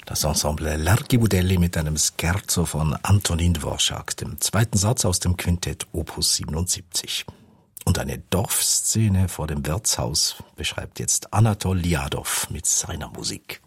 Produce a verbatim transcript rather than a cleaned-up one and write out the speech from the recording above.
Das Ensemble L'Archibudelli mit einem Scherzo von Antonin Dvorak, dem zweiten Satz aus dem Quintett Opus siebenundsiebzig. Und eine Dorfszene vor dem Wirtshaus beschreibt jetzt Anatol Liadow mit seiner Musik.